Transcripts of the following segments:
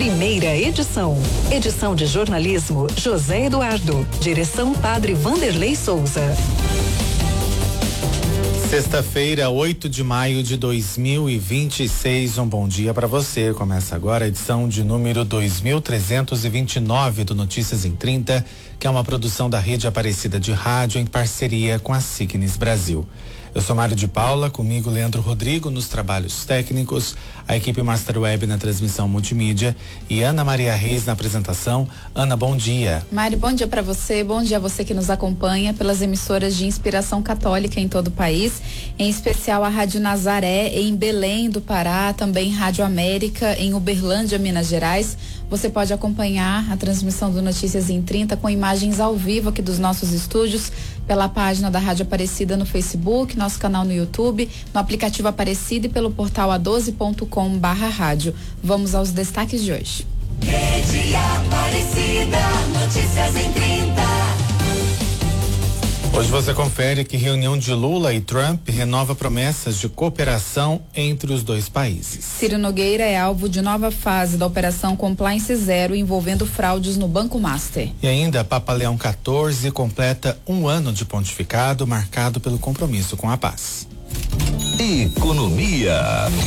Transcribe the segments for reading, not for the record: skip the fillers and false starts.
Primeira edição. Edição de jornalismo José Eduardo. Direção Padre Vanderlei Souza. Sexta-feira, 8 de maio de 2026. Um bom dia para você. Começa agora a edição de número 2329 do Notícias em 30, que é uma produção da Rede Aparecida de Rádio em parceria com a Signes Brasil. Eu sou Mário de Paula, comigo Leandro Rodrigo nos trabalhos técnicos, a equipe Master Web na transmissão multimídia e Ana Maria Reis na apresentação. Ana, bom dia. Mário, bom dia para você, bom dia a você que nos acompanha pelas emissoras de inspiração católica em todo o país, em especial a Rádio Nazaré em Belém do Pará, também Rádio América em Uberlândia, Minas Gerais. Você pode acompanhar a transmissão do Notícias em 30 com imagens ao vivo aqui dos nossos estúdios pela página da Rádio Aparecida no Facebook, nosso canal no YouTube, no aplicativo Aparecida e pelo portal a12.com/rádio. Vamos aos destaques de hoje. Rede Aparecida, Notícias em 30. Hoje você confere que reunião de Lula e Trump renova promessas de cooperação entre os dois países. Ciro Nogueira é alvo de nova fase da Operação Compliance Zero envolvendo fraudes no Banco Master. E ainda, Papa Leão XIV completa um ano de pontificado marcado pelo compromisso com a paz. Economia.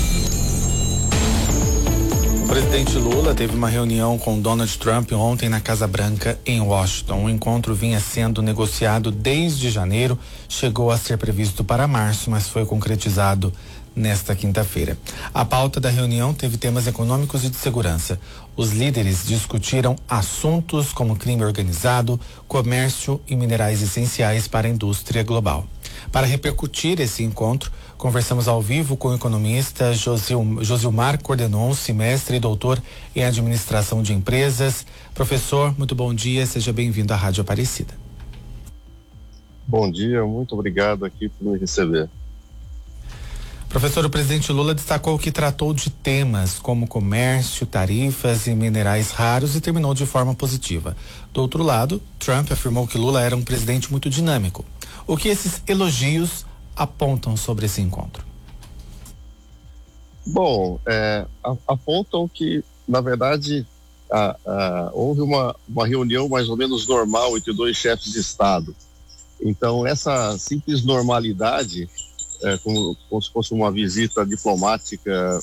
O presidente Lula teve uma reunião com Donald Trump ontem na Casa Branca, em Washington. O encontro vinha sendo negociado desde janeiro, chegou a ser previsto para março, mas foi concretizado nesta quinta-feira. A pauta da reunião teve temas econômicos e de segurança. Os líderes discutiram assuntos como crime organizado, comércio e minerais essenciais para a indústria global. Para repercutir esse encontro, conversamos ao vivo com o economista Josilmar Cordenon, mestre e doutor em administração de empresas. Professor, muito bom dia, seja bem-vindo à Rádio Aparecida. Bom dia, muito obrigado aqui por me receber. Professor, o presidente Lula destacou que tratou de temas como comércio, tarifas e minerais raros e terminou de forma positiva. Do outro lado, Trump afirmou que Lula era um presidente muito dinâmico. O que esses elogios apontam sobre esse encontro? Bom, apontam que, na verdade, houve uma reunião mais ou menos normal entre dois chefes de Estado. Então, essa simples normalidade, como se fosse uma visita diplomática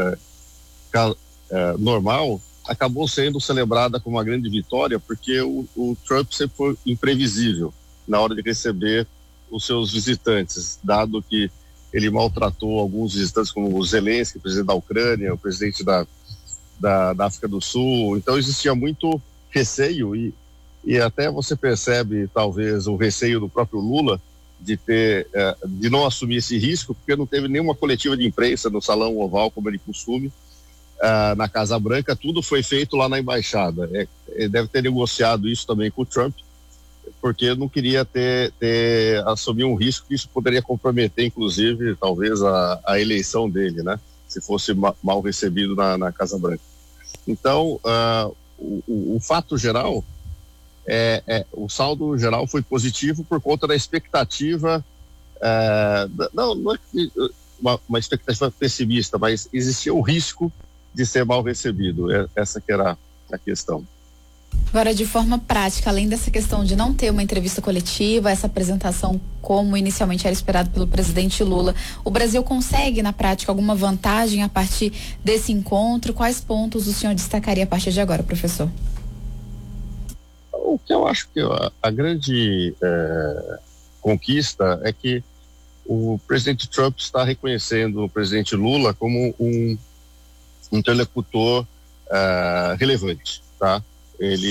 normal, acabou sendo celebrada como uma grande vitória, porque o Trump sempre foi imprevisível na hora de receber os seus visitantes, dado que ele maltratou alguns visitantes como o Zelensky, presidente da Ucrânia, o presidente da África do Sul. Então existia muito receio e até você percebe talvez o receio do próprio Lula de não assumir esse risco, porque não teve nenhuma coletiva de imprensa no Salão Oval como ele costume, na Casa Branca. Tudo foi feito lá na embaixada. Ele deve ter negociado isso também com o Trump, porque não queria assumir um risco que isso poderia comprometer, inclusive, talvez a eleição dele, né? Se fosse mal recebido na Casa Branca. Então, o fato geral, o saldo geral foi positivo por conta da expectativa, não é uma expectativa pessimista, mas existia o risco de ser mal recebido. Essa que era a questão. Agora, de forma prática, além dessa questão de não ter uma entrevista coletiva, essa apresentação como inicialmente era esperado pelo presidente Lula, o Brasil consegue, na prática, alguma vantagem a partir desse encontro? Quais pontos o senhor destacaria a partir de agora, professor? O que eu acho que a grande conquista é que o presidente Trump está reconhecendo o presidente Lula como um interlocutor relevante, tá? Ele